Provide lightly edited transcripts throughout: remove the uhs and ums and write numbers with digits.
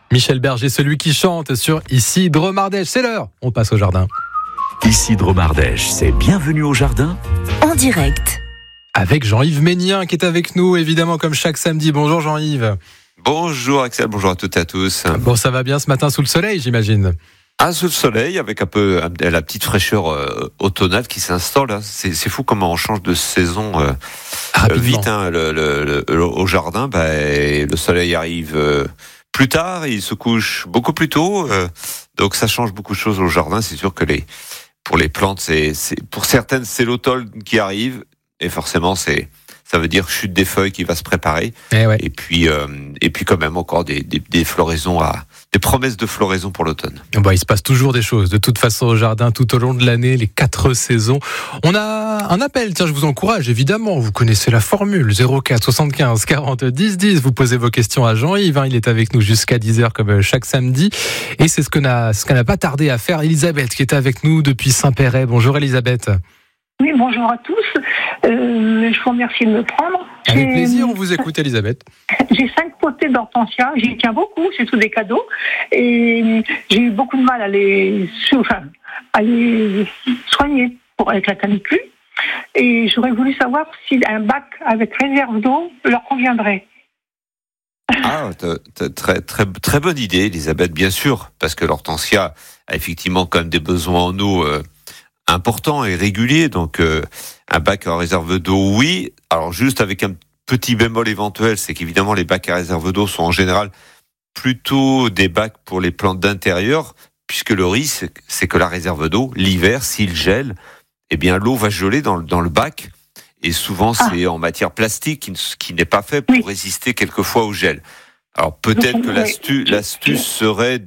Michel Berger, celui qui chante sur Ici Dromardèche. C'est l'heure, on passe au jardin. Ici Dromardèche, c'est Bienvenue au jardin. En direct. Avec Jean-Yves Ménien qui est avec nous, évidemment, comme chaque samedi. Bonjour Jean-Yves. Bonjour Axel, bonjour à toutes et à tous. Bon, ça va bien ce matin sous le soleil, j'imagine. Ah, sous le soleil, avec un peu la petite fraîcheur automnale qui s'installe. Hein. C'est fou comment on change de saison vite hein, au jardin. Le soleil arrive plus tard, il se couche beaucoup plus tôt. Donc ça change beaucoup de choses au jardin. C'est sûr que pour les plantes, pour certaines, c'est l'automne qui arrive. Et forcément, ça veut dire chute des feuilles qui va se préparer. Et puis quand même encore des floraisons des promesses de floraison pour l'automne. Bon, il se passe toujours des choses, de toute façon, au jardin, tout au long de l'année, les 4 saisons. On a un appel, tiens, je vous encourage, évidemment, vous connaissez la formule, 04 75 40 10 10, vous posez vos questions à Jean-Yves, il est avec nous jusqu'à 10h comme chaque samedi, et c'est ce qu'elle n'a pas tardé à faire, Elisabeth, qui est avec nous depuis Saint-Péret. Bonjour Elisabeth. Oui, bonjour à tous. Je vous remercie de me prendre. Avec plaisir, on vous écoute Elisabeth. J'ai 5 potées d'hortensia, j'y tiens beaucoup, c'est tous des cadeaux. Et j'ai eu beaucoup de mal à les soigner avec la canicule. Et j'aurais voulu savoir si un bac avec réserve d'eau leur conviendrait. Ah, très, très, très bonne idée Elisabeth, bien sûr, parce que l'hortensia a effectivement quand même des besoins en eau important et régulier, donc un bac en réserve d'eau, oui. Alors juste avec un petit bémol éventuel, c'est qu'évidemment les bacs à réserve d'eau sont en général plutôt des bacs pour les plantes d'intérieur, puisque le risque, c'est que la réserve d'eau, l'hiver, s'il gèle, eh bien l'eau va geler dans le bac, et souvent c'est en matière plastique qui n'est pas fait pour résister quelquefois au gel. Alors peut-être que l'astuce serait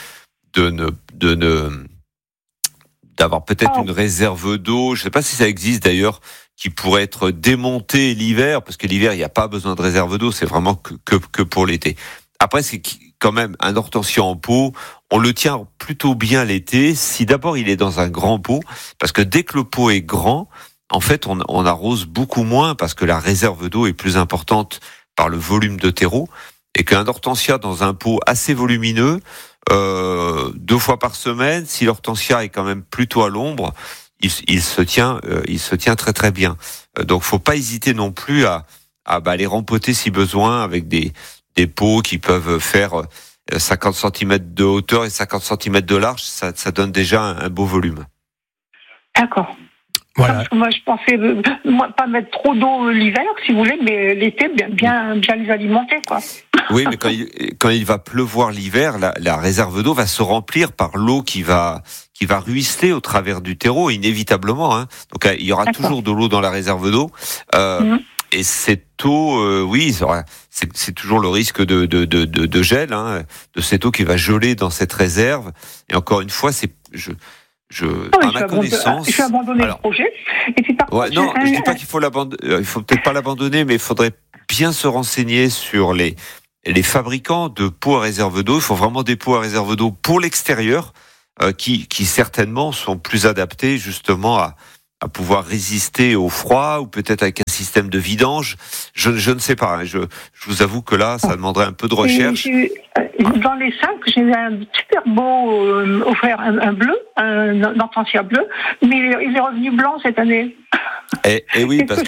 d'avoir peut-être une réserve d'eau, je ne sais pas si ça existe d'ailleurs, qui pourrait être démontée l'hiver, parce que l'hiver, il n'y a pas besoin de réserve d'eau, c'est vraiment que pour l'été. Après, c'est quand même un hortensia en pot, on le tient plutôt bien l'été, si d'abord il est dans un grand pot, parce que dès que le pot est grand, en fait, on arrose beaucoup moins, parce que la réserve d'eau est plus importante par le volume de terreau, et qu'un hortensia dans un pot assez volumineux, 2 fois par semaine, si l'hortensia est quand même plutôt à l'ombre, il se tient très très bien. Donc faut pas hésiter non plus à les rempoter si besoin avec des pots qui peuvent faire 50 cm de hauteur et 50 cm de large, ça donne déjà un beau volume. D'accord. Voilà. Parce que moi, je pensais pas mettre trop d'eau l'hiver, si vous voulez, mais l'été, bien les alimenter, quoi. Oui, mais quand il va pleuvoir l'hiver, la réserve d'eau va se remplir par l'eau qui va ruisseler au travers du terreau, inévitablement. Hein. Donc, il y aura toujours de l'eau dans la réserve d'eau. Et cette eau, c'est toujours le risque de gel, hein, de cette eau qui va geler dans cette réserve. Et encore une fois, à ma connaissance, je vais abandonner le projet. Et puis par contre, je dis pas qu'il faut l'abandonner. Il faut peut-être pas l'abandonner, mais il faudrait bien se renseigner sur les fabricants de pots à réserve d'eau. Il faut vraiment des pots à réserve d'eau pour l'extérieur, qui certainement sont plus adaptés justement à pouvoir résister au froid, ou peut-être avec un système de vidange. Je ne sais pas. Hein. Je vous avoue que là, ça demanderait un peu de recherche. Dans les 5, j'ai un super beau offert, un bleu, un hortensia bleu, mais il est revenu blanc cette année. Et oui, parce que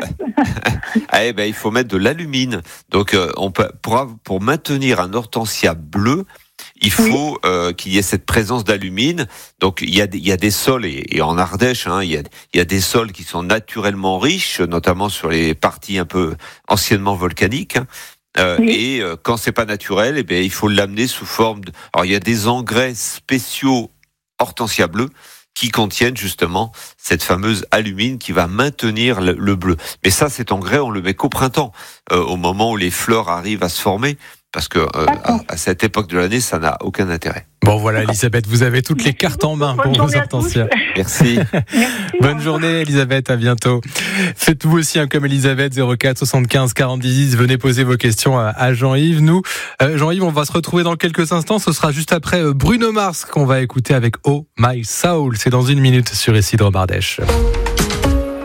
il faut mettre de l'alumine. Donc, pour maintenir un hortensia bleu, il faut qu'il y ait cette présence d'alumine. Donc il y a des sols, et en Ardèche, hein, il y a des sols qui sont naturellement riches, notamment sur les parties un peu anciennement volcaniques. Hein. Et quand c'est pas naturel, il faut l'amener sous forme de. Alors il y a des engrais spéciaux hortensia bleu qui contiennent justement cette fameuse alumine qui va maintenir le bleu. Mais ça, cet engrais, on le met qu'au printemps, au moment où les fleurs arrivent à se former. Parce que à cette époque de l'année, ça n'a aucun intérêt. Bon voilà Elisabeth, vous avez toutes les cartes en main pour vos hortensias. Merci. Bonne journée Elisabeth, à bientôt. Faites-vous aussi comme Elisabeth, 04 75 40 10, venez poser vos questions à Jean-Yves. Nous, Jean-Yves, on va se retrouver dans quelques instants, ce sera juste après Bruno Mars qu'on va écouter avec Oh My Soul. C'est dans 1 minute sur Ici Dromardèche.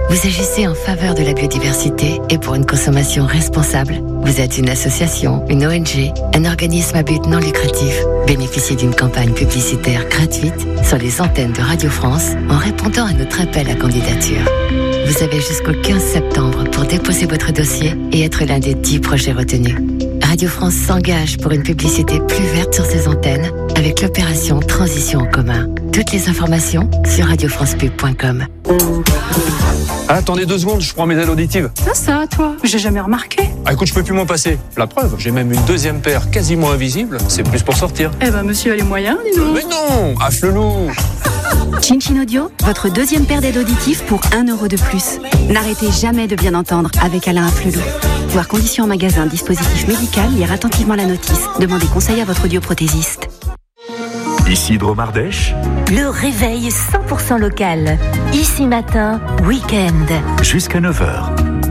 Vous agissez en faveur de la biodiversité et pour une consommation responsable. Vous êtes une association, une ONG, un organisme à but non lucratif. Bénéficiez d'une campagne publicitaire gratuite sur les antennes de Radio France en répondant à notre appel à candidature. Vous avez jusqu'au 15 septembre pour déposer votre dossier et être l'un des 10 projets retenus. Radio France s'engage pour une publicité plus verte sur ses antennes avec l'opération Transition en commun. Toutes les informations sur radiofrancepub.com. Attendez 2 secondes, je prends mes aides auditives. Ça, toi, j'ai jamais remarqué. Écoute, je peux plus m'en passer. La preuve, j'ai même une 2e paire quasiment invisible. C'est plus pour sortir. Eh ben, monsieur a les moyens, dis donc. Mais non, afflelou. Chin Audio, votre 2e paire d'aides auditives pour 1 € de plus. N'arrêtez jamais de bien entendre avec Alain Afflelou. Voir conditions en magasin, dispositif médical, lire attentivement la notice. Demandez conseil à votre audioprothésiste. Ici Dromardèche, Le réveil 100% local. Ici matin, week-end. jusqu'à 9h.